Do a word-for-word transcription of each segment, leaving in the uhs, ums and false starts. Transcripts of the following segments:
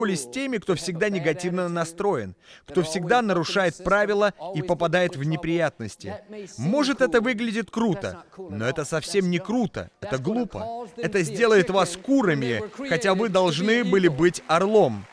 с теми, кто всегда негативно настроен, кто всегда нарушает правила и попадает в неприятности. Может, это выглядит круто, но это совсем не круто, это глупо. Это сделает вас курами, хотя вы должны были быть орлом.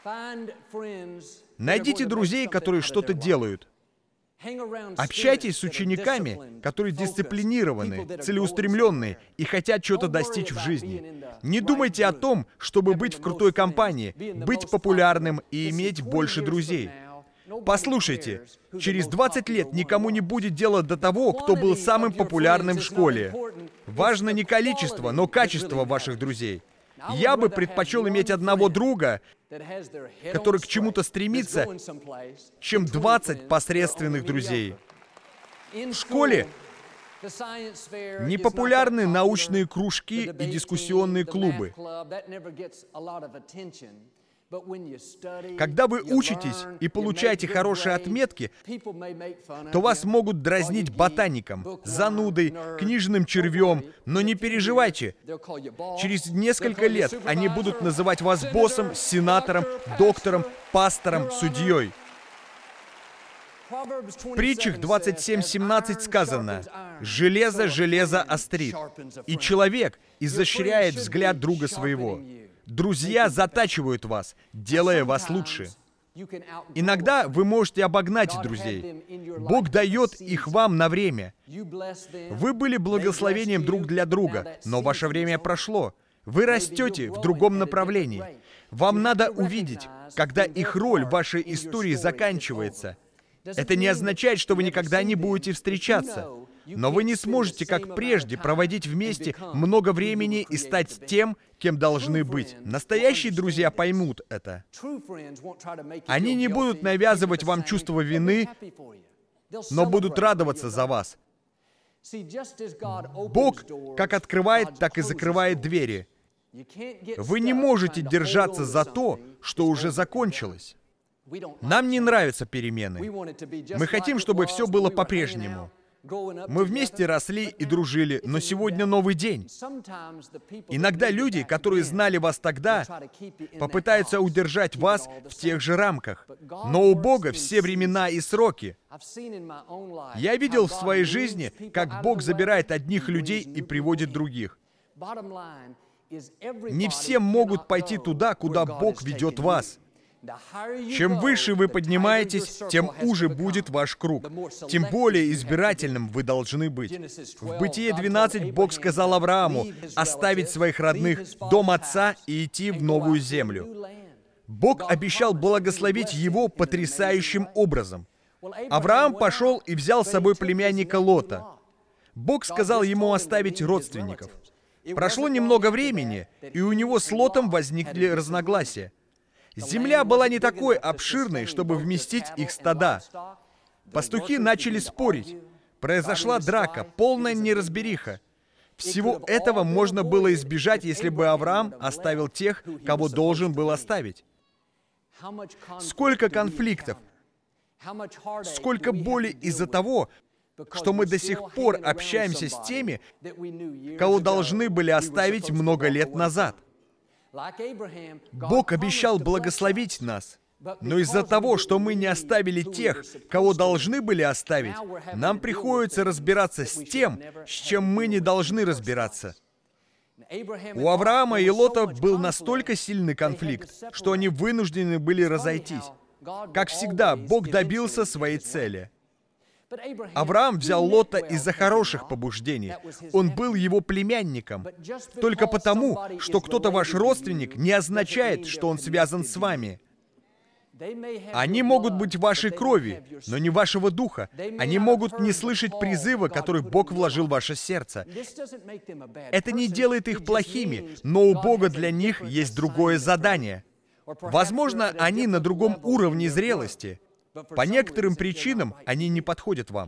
Найдите друзей, которые что-то делают. Общайтесь с учениками, которые дисциплинированы, целеустремленные и хотят что-то достичь в жизни. Не думайте о том, чтобы быть в крутой компании, быть популярным и иметь больше друзей. Послушайте, через двадцать лет никому не будет дела до того, кто был самым популярным в школе. Важно не количество, но качество ваших друзей. Я бы предпочел иметь одного друга, который к чему-то стремится, чем двадцать посредственных друзей. В школе непопулярны научные кружки и дискуссионные клубы. Когда вы учитесь и получаете хорошие отметки, то вас могут дразнить ботаником, занудой, книжным червем, но не переживайте. Через несколько лет они будут называть вас боссом, сенатором, доктором, пастором, судьей. В притчах двадцать семь семнадцать сказано: «Железо железо острит, и человек изощряет взгляд друга своего». Друзья затачивают вас, делая вас лучше. Иногда вы можете обогнать друзей. Бог дает их вам на время. Вы были благословением друг для друга, но ваше время прошло. Вы растете в другом направлении. Вам надо увидеть, когда их роль в вашей истории заканчивается. Это не означает, что вы никогда не будете встречаться. Но вы не сможете, как прежде, проводить вместе много времени и стать тем, кем должны быть. Настоящие друзья поймут это. Они не будут навязывать вам чувство вины, но будут радоваться за вас. Бог как открывает, так и закрывает двери. Вы не можете держаться за то, что уже закончилось. Нам не нравятся перемены. Мы хотим, чтобы все было по-прежнему. Мы вместе росли и дружили, но сегодня новый день. Иногда люди, которые знали вас тогда, попытаются удержать вас в тех же рамках. Но у Бога все времена и сроки. Я видел в своей жизни, как Бог забирает одних людей и приводит других. Не все могут пойти туда, куда Бог ведет вас. Чем выше вы поднимаетесь, тем уже будет ваш круг. Тем более избирательным вы должны быть. В Бытие двенадцать Бог сказал Аврааму оставить своих родных, дом отца и идти в новую землю. Бог обещал благословить его потрясающим образом. Авраам пошел и взял с собой племянника Лота. Бог сказал ему оставить родственников. Прошло немного времени, и у него с Лотом возникли разногласия. Земля была не такой обширной, чтобы вместить их стада. Пастухи начали спорить. Произошла драка, полная неразбериха. Всего этого можно было избежать, если бы Авраам оставил тех, кого должен был оставить. Сколько конфликтов, сколько боли из-за того, что мы до сих пор общаемся с теми, кого должны были оставить много лет назад. Бог обещал благословить нас, но из-за того, что мы не оставили тех, кого должны были оставить, нам приходится разбираться с тем, с чем мы не должны разбираться. У Авраама и Лота был настолько сильный конфликт, что они вынуждены были разойтись. Как всегда, Бог добился своей цели. Авраам взял Лота из-за хороших побуждений. Он был его племянником. Только потому, что кто-то ваш родственник, не означает, что он связан с вами. Они могут быть вашей крови, но не вашего духа. Они могут не слышать призыва, который Бог вложил в ваше сердце. Это не делает их плохими, но у Бога для них есть другое задание. Возможно, они на другом уровне зрелости. По некоторым причинам они не подходят вам.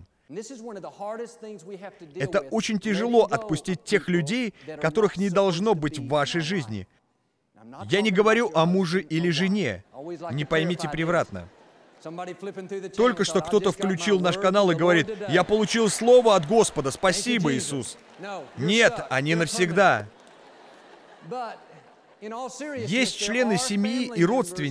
Это очень тяжело отпустить тех людей, которых не должно быть в вашей жизни. Я не говорю о муже или жене. Не поймите превратно. Только что кто-то включил наш канал и говорит: «Я получил слово от Господа, спасибо, Иисус». Нет, они навсегда. Есть члены семьи и родственники,